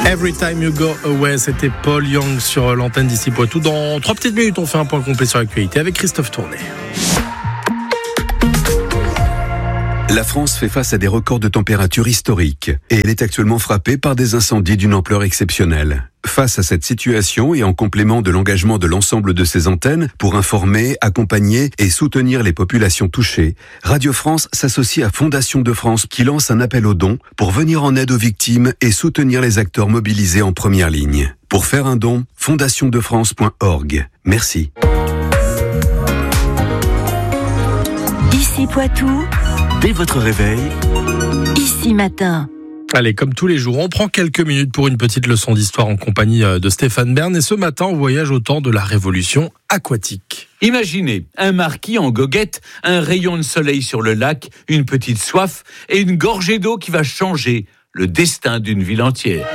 Every Time You Go Away, c'était Paul Young sur l'antenne d'Ici Poitou. Dans 3 petites minutes, on fait un point complet sur l'actualité avec Christophe Tournet. La France fait face à des records de température historiques et elle est actuellement frappée par des incendies d'une ampleur exceptionnelle. Face à cette situation et en complément de l'engagement de l'ensemble de ses antennes pour informer, accompagner et soutenir les populations touchées, Radio France s'associe à Fondation de France qui lance un appel aux dons pour venir en aide aux victimes et soutenir les acteurs mobilisés en première ligne. Pour faire un don, fondationdefrance.org. Merci. Ici Poitou. Dès votre réveil, Ici Matin. Allez, comme tous les jours, on prend quelques minutes pour une petite leçon d'histoire en compagnie de Stéphane Bern. Et ce matin, on voyage au temps de la révolution aquatique. Imaginez un marquis en goguette, un rayon de soleil sur le lac, une petite soif et une gorgée d'eau qui va changer le destin d'une ville entière.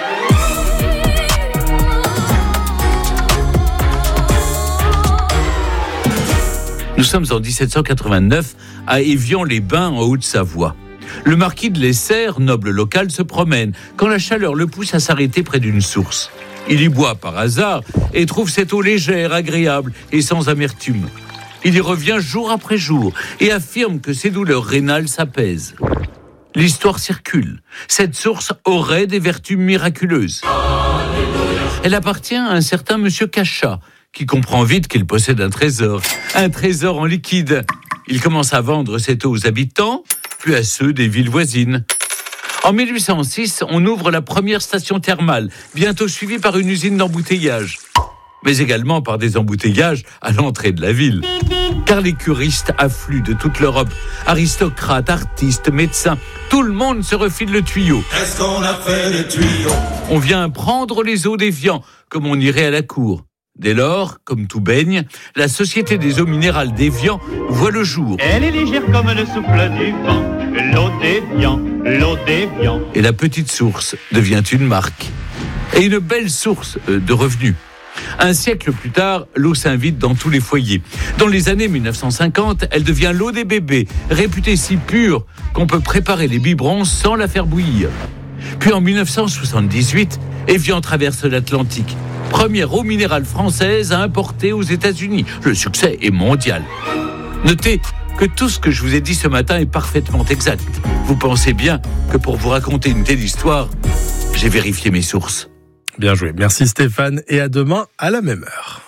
Nous sommes en 1789 à Évian-les-Bains en Haute-Savoie. Le marquis de Lesser, noble local, se promène quand la chaleur le pousse à s'arrêter près d'une source. Il y boit par hasard et trouve cette eau légère, agréable et sans amertume. Il y revient jour après jour et affirme que ses douleurs rénales s'apaisent. L'histoire circule. Cette source aurait des vertus miraculeuses. Elle appartient à un certain monsieur Cachat, qui comprend vite qu'il possède un trésor en liquide. Il commence à vendre cette eau aux habitants, puis à ceux des villes voisines. En 1806, on ouvre la première station thermale, bientôt suivie par une usine d'embouteillage, mais également par des embouteillages à l'entrée de la ville. Car les curistes affluent de toute l'Europe, aristocrates, artistes, médecins, tout le monde se refile le tuyau. Qu'est-ce qu'on a fait des tuyaux ? On vient prendre les eaux d'Évian, comme on irait à la cour. Dès lors, comme tout baigne, la Société des eaux minérales d'Évian voit le jour. Elle est légère comme le souffle du vent, l'eau d'Évian, l'eau d'Évian. Et la petite source devient une marque. Et une belle source de revenus. Un siècle plus tard, l'eau s'invite dans tous les foyers. Dans les années 1950, elle devient l'eau des bébés, réputée si pure qu'on peut préparer les biberons sans la faire bouillir. Puis en 1978, Évian traverse l'Atlantique. Première eau minérale française à importer aux États-Unis. Le succès est mondial. Notez que tout ce que je vous ai dit ce matin est parfaitement exact. Vous pensez bien que pour vous raconter une telle histoire, j'ai vérifié mes sources. Bien joué. Merci Stéphane et à demain à la même heure.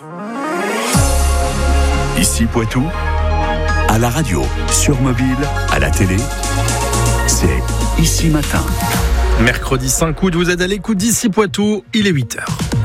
Ici Poitou, à la radio, sur mobile, à la télé, c'est Ici Matin. Mercredi 5 août, vous êtes à l'écoute d'Ici Poitou, il est 8h.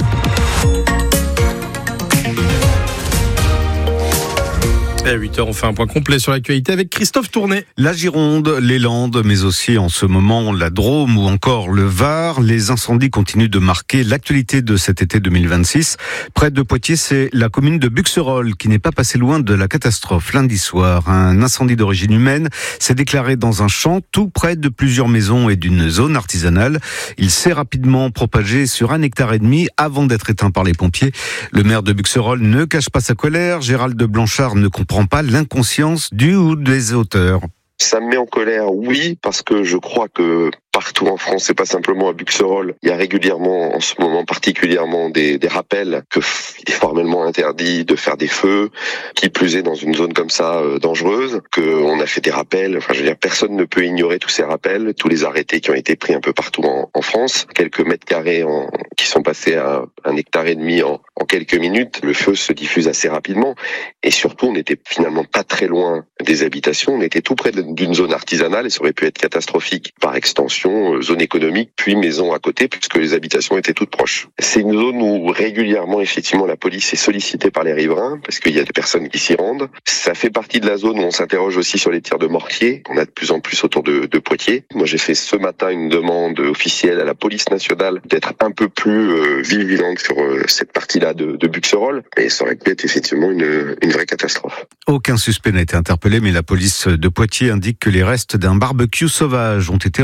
À 8h, on fait un point complet sur l'actualité avec Christophe Tournet. La Gironde, les Landes, mais aussi en ce moment la Drôme ou encore le Var. Les incendies continuent de marquer l'actualité de cet été 2026. Près de Poitiers, c'est la commune de Buxerolles qui n'est pas passée loin de la catastrophe. Lundi soir, un incendie d'origine humaine s'est déclaré dans un champ tout près de plusieurs maisons et d'une zone artisanale. Il s'est rapidement propagé sur 1,5 hectare avant d'être éteint par les pompiers. Le maire de Buxerolles ne cache pas sa colère. Gérald Blanchard ne comprend pas l'inconscience du ou des auteurs. Ça me met en colère, oui, parce que je crois que partout en France, et pas simplement à Buxerolles, il y a régulièrement, en ce moment particulièrement, des rappels qu'il est formellement interdit de faire des feux, qui plus est dans une zone comme ça dangereuse, qu'on a fait des rappels. Enfin, je veux dire, personne ne peut ignorer tous ces rappels, tous les arrêtés qui ont été pris un peu partout en France, quelques mètres carrés qui sont passés à 1,5 hectare en quelques minutes. Le feu se diffuse assez rapidement, et surtout, on n'était finalement pas très loin des habitations, on était tout près d'une zone artisanale, et ça aurait pu être catastrophique par extension. Zone économique, puis maison à côté, puisque les habitations étaient toutes proches. C'est une zone où régulièrement, effectivement, la police est sollicitée par les riverains, parce qu'il y a des personnes qui s'y rendent. Ça fait partie de la zone où on s'interroge aussi sur les tirs de mortier, qu'on a de plus en plus autour de Poitiers. Moi, j'ai fait ce matin une demande officielle à la police nationale d'être un peu plus vigilante sur cette partie-là de Buxerolles, et ça aurait pu être effectivement une vraie catastrophe. Aucun suspect n'a été interpellé, mais la police de Poitiers indique que les restes d'un barbecue sauvage ont été retrouvés.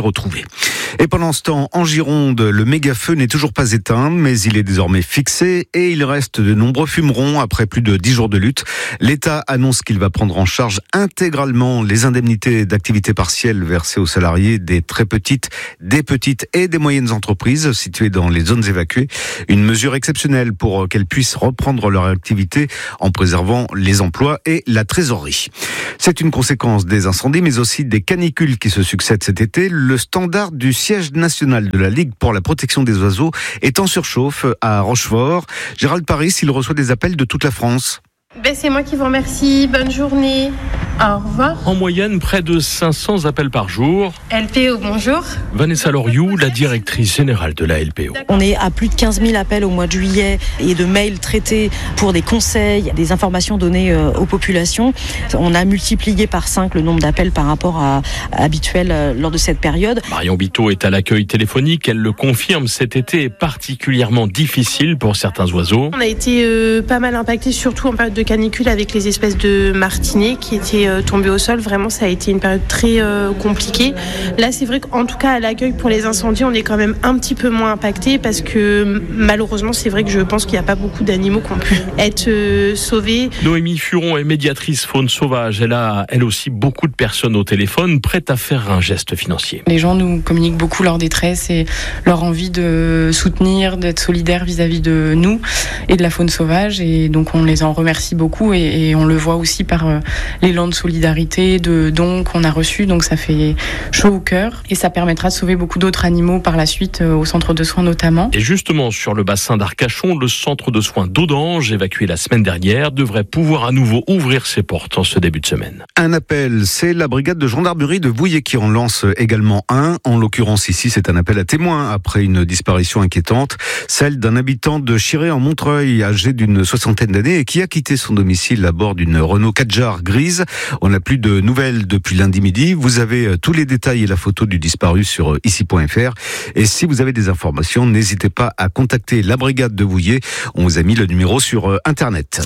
février. Et pendant ce temps, en Gironde, le méga-feu n'est toujours pas éteint, mais il est désormais fixé et il reste de nombreux fumerons après plus de 10 jours de lutte. L'État annonce qu'il va prendre en charge intégralement les indemnités d'activité partielle versées aux salariés des très petites, des petites et des moyennes entreprises situées dans les zones évacuées. Une mesure exceptionnelle pour qu'elles puissent reprendre leur activité en préservant les emplois et la trésorerie. C'est une conséquence des incendies, mais aussi des canicules qui se succèdent cet été. Le standard du siège national de la Ligue pour la protection des oiseaux est en surchauffe à Rochefort. Gérald Paris, il reçoit des appels de toute la France. C'est moi qui vous remercie. Bonne journée. Au revoir. En moyenne, près de 500 appels par jour. LPO, bonjour. Vanessa Loriou, la directrice générale de la LPO. On est à plus de 15 000 appels au mois de juillet et de mails traités pour des conseils, des informations données aux populations. On a multiplié par 5 le nombre d'appels par rapport à habituel lors de cette période. Marion Biteau est à l'accueil téléphonique. Elle le confirme, cet été est particulièrement difficile pour certains oiseaux. On a été pas mal impactés, surtout en période de canicule avec les espèces de martinets qui étaient tombés au sol. Vraiment, ça a été une période très compliquée. Là, c'est vrai qu'en tout cas, à l'accueil pour les incendies, on est quand même un petit peu moins impacté parce que malheureusement, c'est vrai que je pense qu'il n'y a pas beaucoup d'animaux qui ont pu être sauvés. Noémie Furon est médiatrice faune sauvage. Elle a, elle aussi, beaucoup de personnes au téléphone prêtes à faire un geste financier. Les gens nous communiquent beaucoup leur détresse et leur envie de soutenir, d'être solidaires vis-à-vis de nous et de la faune sauvage. Et donc, on les en remercie beaucoup et on le voit aussi par l'élan de solidarité, de dons qu'on a reçus. Donc ça fait chaud au cœur et ça permettra de sauver beaucoup d'autres animaux par la suite au centre de soins notamment. Et justement, sur le bassin d'Arcachon, le centre de soins d'Audange, évacué la semaine dernière, devrait pouvoir à nouveau ouvrir ses portes en ce début de semaine. Un appel, c'est la brigade de gendarmerie de Vouillé qui en lance également un. En l'occurrence ici, c'est un appel à témoins après une disparition inquiétante, celle d'un habitant de Chiré en Montreuil, âgé d'une 60aine d'années et qui a quitté son domicile à bord d'une Renault Kadjar grise. On n'a plus de nouvelles depuis lundi midi. Vous avez tous les détails et la photo du disparu sur ici.fr. Et si vous avez des informations, n'hésitez pas à contacter la brigade de Vouillé. On vous a mis le numéro sur Internet.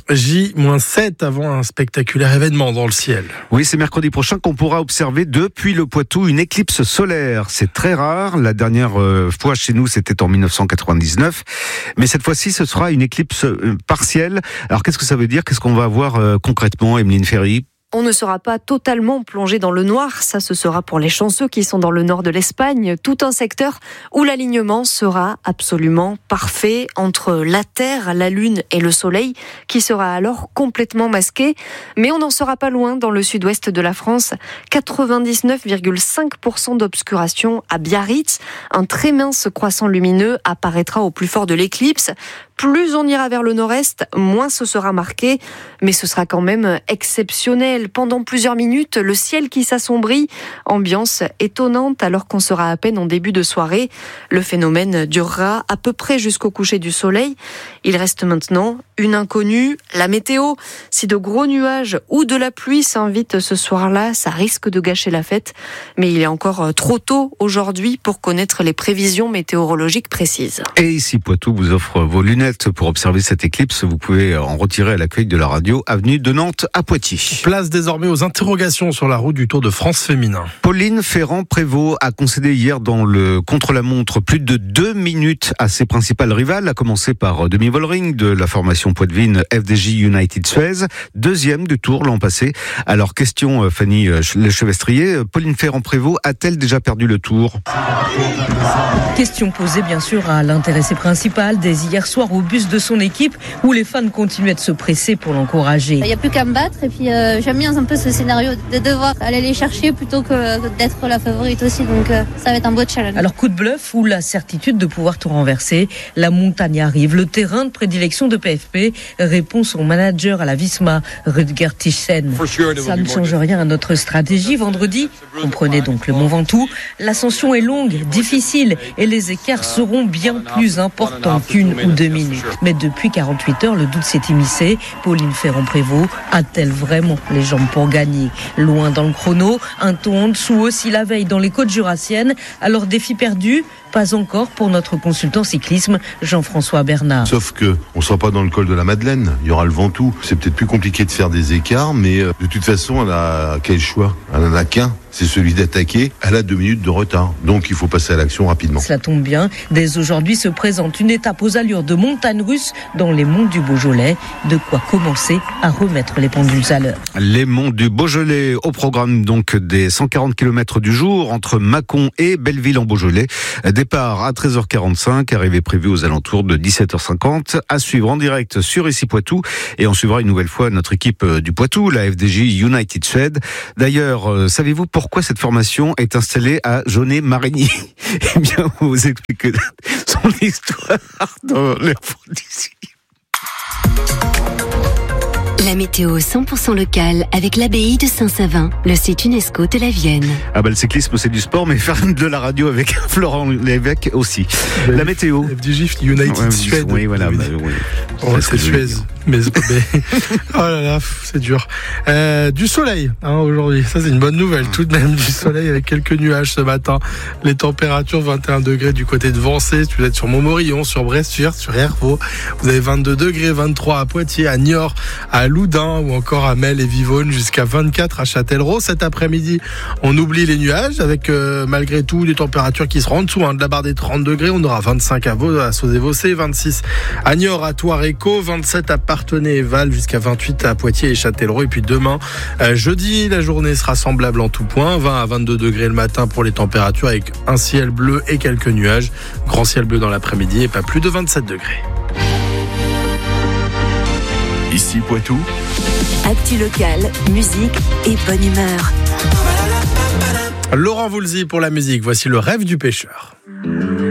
J-7 avant un spectaculaire événement dans le ciel. Oui, c'est mercredi prochain qu'on pourra observer depuis le Poitou une éclipse solaire. C'est très rare. La dernière fois chez nous, c'était en 1999. Mais cette fois-ci, ce sera une éclipse partielle. Alors, qu'est-ce que ça veut dire ? Qu'est-ce qu'on va voir concrètement, Emeline Ferry ? On ne sera pas totalement plongé dans le noir, ça ce sera pour les chanceux qui sont dans le nord de l'Espagne, tout un secteur où l'alignement sera absolument parfait entre la Terre, la Lune et le Soleil, qui sera alors complètement masqué. Mais on n'en sera pas loin dans le sud-ouest de la France, 99,5% d'obscuration à Biarritz. Un très mince croissant lumineux apparaîtra au plus fort de l'éclipse. Plus on ira vers le nord-est, moins ce sera marqué, mais ce sera quand même exceptionnel. Pendant plusieurs minutes, le ciel qui s'assombrit, ambiance étonnante alors qu'on sera à peine en début de soirée. Le phénomène durera à peu près jusqu'au coucher du soleil. Il reste maintenant une inconnue, la météo. Si de gros nuages ou de la pluie s'invitent ce soir-là, ça risque de gâcher la fête. Mais il est encore trop tôt aujourd'hui pour connaître les prévisions météorologiques précises. Et ici, Poitou vous offre vos lunettes pour observer cette éclipse. Vous pouvez en retirer à l'accueil de la radio, avenue de Nantes à Poitiers. Place désormais aux interrogations sur la route du Tour de France féminin. Pauline Ferrand-Prévot a concédé hier dans le contre-la-montre plus de 2 minutes à ses principales rivales, à commencer par Demi Vollering de la formation poitevine FDJ United Suez, deuxième du Tour l'an passé. Alors question Fanny Lechevestrier, Pauline Ferrand-Prévot a-t-elle déjà perdu le Tour ? Question posée bien sûr à l'intéressé principal dès hier soir au bus de son équipe où les fans continuaient de se presser pour l'encourager. Il n'y a plus qu'à me battre et puis j'aime bien un peu ce scénario de devoir aller les chercher plutôt que d'être la favorite aussi, donc ça va être un beau challenge. Alors coup de bluff ou la certitude de pouvoir tout renverser, la montagne arrive, le terrain de prédilection de PFP, répond son manager à la Visma, Rutger Thyssen. Ça ne change rien à notre stratégie. Vendredi, comprenez donc le Mont Ventoux, l'ascension est longue, difficile et les écarts seront bien plus importants qu'une ou 2 minutes. Mais depuis 48 heures, le doute s'est immiscé. Pauline Ferrand-Prévot a-t-elle vraiment les jambes pour gagner ? Loin dans le chrono, un ton en dessous aussi la veille dans les côtes jurassiennes. Alors défi perdu, Pas encore pour notre consultant cyclisme Jean-François Bernard. Sauf que on sera pas dans le col de la Madeleine, il y aura le Ventoux. C'est peut-être plus compliqué de faire des écarts, mais de toute façon, elle a quel choix ? Elle en a qu'un. C'est celui d'attaquer. Elle a 2 minutes de retard. Donc, il faut passer à l'action rapidement. Cela tombe bien. Dès aujourd'hui se présente une étape aux allures de montagne russe dans les monts du Beaujolais. De quoi commencer à remettre les pendules à l'heure. Les monts du Beaujolais au programme donc des 140 km du jour entre Mâcon et Belleville en Beaujolais. Départ à 13h45, arrivée prévue aux alentours de 17h50. À suivre en direct sur Ici Poitou. Et on suivra une nouvelle fois notre équipe du Poitou, la FDJ United Suède. D'ailleurs, savez-vous pourquoi cette formation est installée à Jaunet-Marigny? Eh bien, on vous explique son histoire dans l'info d'ici. La météo 100% locale avec l'abbaye de Saint-Savin, le site UNESCO de la Vienne. Ah bah le cyclisme c'est du sport, mais faire de la radio avec Florent Lévesque aussi. La météo. FDJ United Suède. Oui, voilà. Oui. Oh, c'est Suez. Mais oh là là, c'est dur. Du soleil aujourd'hui, ça c'est une bonne nouvelle. Tout de même du soleil avec quelques nuages ce matin. Les températures 21 degrés du côté de Vancé. Si vous êtes sur Montmorillon, sur Bressuire, sur Hervaux, vous avez 22 degrés, 23 à Poitiers, à Niort, à Loudun ou encore à Mel et Vivonne, jusqu'à 24 à Châtellerault. Cet après-midi, on oublie les nuages avec malgré tout des températures qui seront en dessous de la barre des 30 degrés. On aura 25 à Sauzé-Vaucé, 26 à Niort, à Thouars-Écault, 27 à Parthenay et Val, jusqu'à 28 à Poitiers et Châtellerault. Et puis demain, jeudi, la journée sera semblable en tout point. 20 à 22 degrés le matin pour les températures avec un ciel bleu et quelques nuages. Grand ciel bleu dans l'après-midi et pas plus de 27 degrés. Ici Poitou. Actu locale, musique et bonne humeur. Laurent Voulzy pour la musique. Voici Le Rêve du pêcheur.